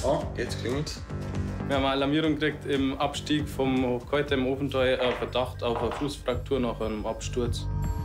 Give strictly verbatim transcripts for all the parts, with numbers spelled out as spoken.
Ah, jetzt klingelt's. Wir haben eine Alarmierung gekriegt im Abstieg vom Hochkeuter im Ofental, äh, Verdacht auf eine Fußfraktur nach einem Absturz.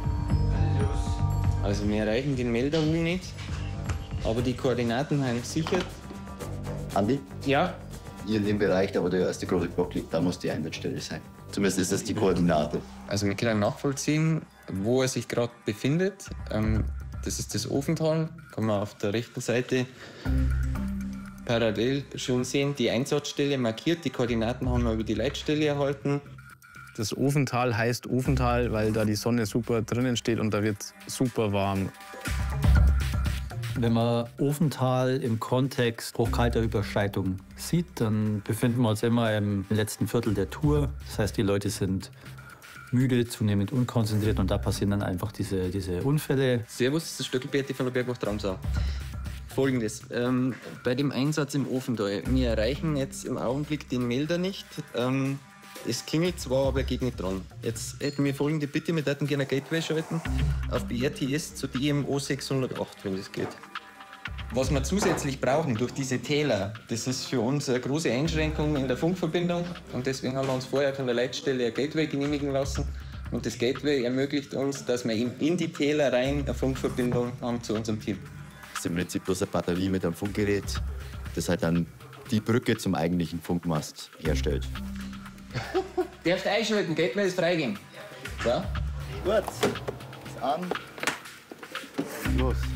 Also wir erreichen den Melder wohl nicht, aber die Koordinaten haben gesichert. Andi? Ja. Hier in dem Bereich, da wo der erste große Block liegt, da muss die Einsatzstelle sein. Zumindest ist das die Koordinate. Also wir können nachvollziehen, wo er sich gerade befindet. Ähm, das ist das Ofental, kann man auf der rechten Seite parallel schon sehen. Die Einsatzstelle markiert, die Koordinaten haben wir über die Leitstelle erhalten. Das Ofental heißt Ofental, weil da die Sonne super drinnen steht und da wird super warm. Wenn man Ofental im Kontext hochkalter Überschreitung sieht, dann befinden wir uns immer im letzten Viertel der Tour. Das heißt, die Leute sind müde, zunehmend unkonzentriert und da passieren dann einfach diese, diese Unfälle. Servus, das ist das Stöckelberti von der Bergwacht Ramsau. Folgendes, ähm, bei dem Einsatz im Ofental, wir erreichen jetzt im Augenblick den Melder nicht. Ähm, es klingelt zwar, aber er geht nicht dran. Jetzt hätten wir folgende Bitte, wir würden gerne ein Gateway schalten auf B R T S zu D M O sechshundertacht, wenn das geht. Was wir zusätzlich brauchen durch diese Täler, das ist für uns eine große Einschränkung in der Funkverbindung und deswegen haben wir uns vorher von der Leitstelle ein Gateway genehmigen lassen. Und das Gateway ermöglicht uns, dass wir in die Täler rein eine Funkverbindung haben zu unserem Team. Das ist im Prinzip bloß eine Batterie mit einem Funkgerät, das halt dann die Brücke zum eigentlichen Funkmast herstellt. Darfst einschalten, Gateway ist freigeben. Ja? Gut, ist an, los.